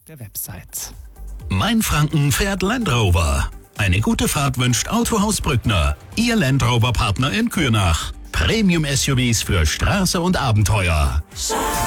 der Website. Mainfranken fährt Land Rover. Eine gute Fahrt wünscht Autohaus Brückner, Ihr Land Rover Partner in Kürnach. Premium-SUVs für Straße und Abenteuer.